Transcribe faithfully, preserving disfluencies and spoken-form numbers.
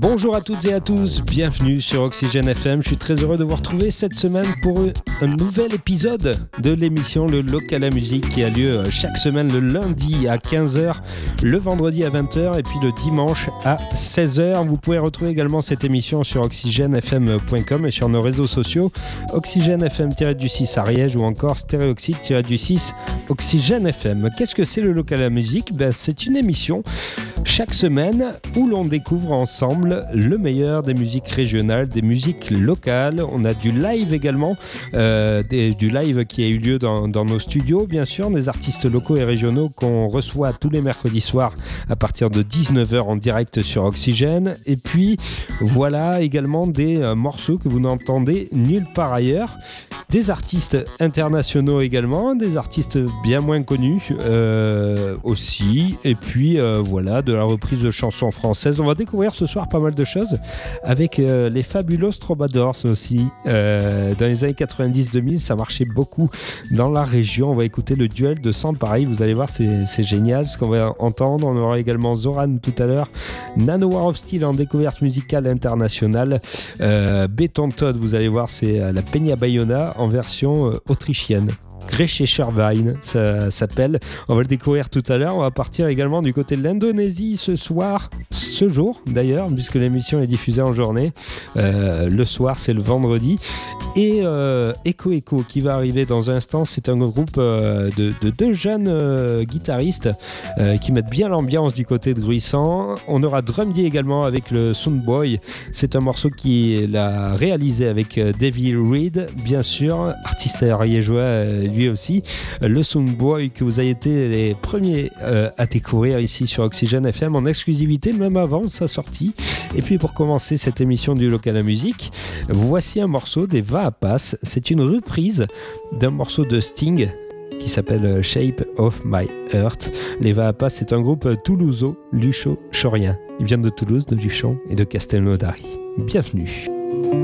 Bonjour à toutes et à tous, bienvenue sur Oxygène F M. Je suis très heureux de vous retrouver cette semaine pour un nouvel épisode de l'émission Le Local à Musique qui a lieu chaque semaine le lundi à quinze heures, le vendredi à vingt heures et puis le dimanche à seize heures. Vous pouvez retrouver également cette émission sur oxygène f m point com et sur nos réseaux sociaux oxygène f m du six Ariège ou encore stéréoxyde du six Oxygène F M. Qu'est-ce que c'est le Local à Musique ? Ben, c'est une émission chaque semaine où l'on découvre ensemble le meilleur des musiques régionales, des musiques locales. On a du live également, euh, des, du live qui a eu lieu dans, dans nos studios, bien sûr, des artistes locaux et régionaux qu'on reçoit tous les mercredis soirs à partir de dix-neuf heures en direct sur Oxygène. Et puis voilà également des euh, morceaux que vous n'entendez nulle part ailleurs. Des artistes internationaux également, des artistes bien moins connus euh, aussi, et puis euh, voilà, de la reprise de chansons françaises. On va découvrir ce soir pas mal de choses avec euh, les Fabulous Troubadours aussi. Euh, dans les années quatre-vingt-dix deux mille, ça marchait beaucoup dans la région. On va écouter le duel de Sans Pareil, vous allez voir, c'est, c'est génial ce qu'on va entendre. On aura également Zoran tout à l'heure, Nano War of Steel en découverte musicale internationale, euh, Béton Todd, vous allez voir, c'est euh, la Peña Bayona en version euh, autrichienne. Grecescherwein, ça s'appelle. On va le découvrir tout à l'heure. On va partir également du côté de l'Indonésie ce soir, ce jour d'ailleurs, puisque l'émission est diffusée en journée. Euh, le soir, c'est le vendredi. Et euh, Echo Echo qui va arriver dans un instant. C'est un groupe euh, de, de deux jeunes euh, guitaristes euh, qui mettent bien l'ambiance du côté de Gruissant. On aura Drumdy également avec le Soundboy. C'est un morceau qu'il a réalisé avec euh, David Reed, bien sûr, artiste ariégeois. Euh, lui aussi, le Soundboy que vous avez été les premiers euh, à découvrir ici sur Oxygène F M en exclusivité, même avant sa sortie. Et puis pour commencer cette émission du Local à Musique, voici un morceau des Vaapas. C'est une reprise d'un morceau de Sting qui s'appelle Shape of My Heart. Les Vaapas, c'est un groupe toulouso-lucho-chorien. Ils viennent de Toulouse, de Luchon et de Castelnaudary. Bienvenue.